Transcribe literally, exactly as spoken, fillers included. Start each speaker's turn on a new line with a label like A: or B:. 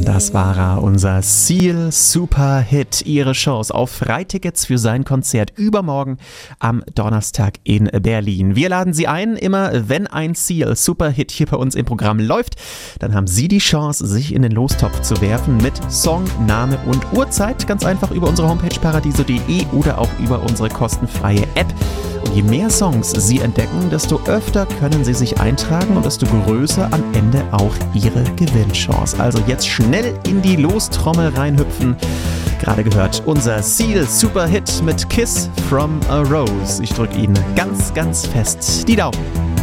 A: Das war er, unser Seal Super Hit. Ihre Chance auf Freitickets für sein Konzert übermorgen am Donnerstag in Berlin. Wir laden Sie ein, immer wenn ein Seal Super Hit hier bei uns im Programm läuft, dann haben Sie die Chance, sich in den Lostopf zu werfen mit Song, Name und Uhrzeit. Ganz einfach über unsere Homepage paradiso punkt de oder auch über unsere kostenfreie App. Und je mehr Songs Sie entdecken, desto öfter können Sie sich eintragen und desto größer am Ende auch Ihre Gewinnchance. Also jetzt schnell in die Lostrommel reinhüpfen. Gerade gehört unser Seal Super Hit mit Kiss from a Rose. Ich drücke Ihnen ganz, ganz fest die Daumen.